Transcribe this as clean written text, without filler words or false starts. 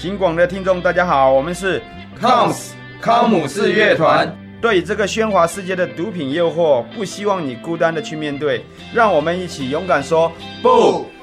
警广的听众大家好，我们是 COMS 康姆士乐团。 对这个喧哗世界的毒品诱惑，不希望你孤单的去面对，让我们一起勇敢说不。